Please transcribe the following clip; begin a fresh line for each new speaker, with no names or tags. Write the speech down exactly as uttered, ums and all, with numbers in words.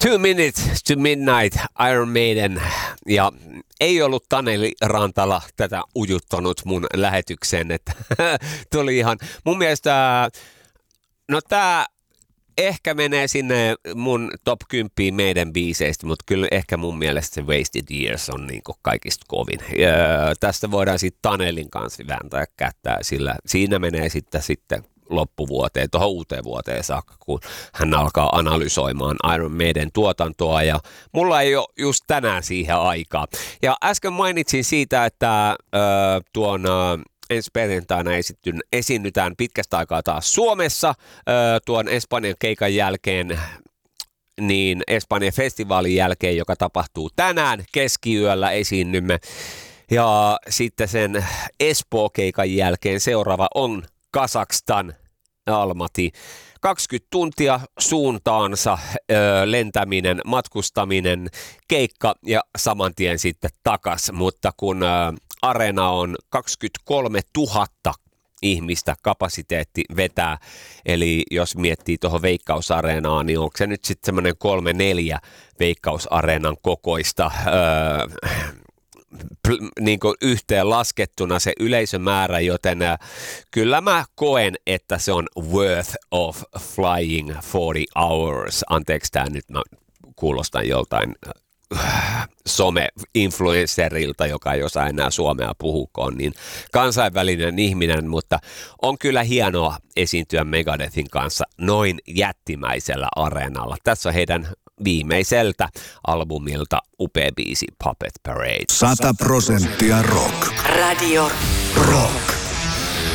Two Minutes to Midnight, Iron Maiden, ja ei ollut Taneli Rantala tätä ujuttanut mun lähetykseen, että tuli ihan, mun mielestä, no tää ehkä menee sinne mun top kymmenen meidän biiseistä, mutta kyllä ehkä mun mielestä se Wasted Years on niin kuin kaikista kovin. Ja tästä voidaan sitten Tanelin kanssa vääntää kättää, sillä siinä menee sitten, sitten loppuvuoteen, tuohon uuteen vuoteen saakka, kun hän alkaa analysoimaan Iron Maiden tuotantoa, ja mulla ei ole just tänään siihen aikaa. Ja äsken mainitsin siitä, että äh, tuon äh, ensi perjantaina esiinnytään pitkästä aikaa taas Suomessa äh, tuon Espanjan keikan jälkeen, niin Espanjan festivaalin jälkeen, joka tapahtuu tänään keskiyöllä, esiinnymme. Ja sitten sen Espoo-keikan jälkeen seuraava on Kazakstan, Almaty. kaksikymmentä tuntia suuntaansa, ö, lentäminen, matkustaminen, keikka ja saman tien sitten takas. Mutta kun ö, areena on kaksikymmentäkolmetuhatta ihmistä kapasiteetti vetää, eli jos miettii tuohon Veikkausareenaan, niin onko se nyt sitten semmoinen kolme neljä Veikkausareenan kokoista ö, niin kuin yhteen laskettuna se yleisömäärä, joten äh, kyllä mä koen, että se on worth of flying forty hours. Anteeksi, tää nyt mä kuulostan joltain äh, some-influencerilta, joka ei osaa enää suomea puhukoon, niin kansainvälinen ihminen, mutta on kyllä hienoa esiintyä Megadethin kanssa noin jättimäisellä areenalla. Tässä on heidän viimeiseltä albumilta upea biisi Puppet Parade.
Sata prosenttia rock.
Radio
Rock.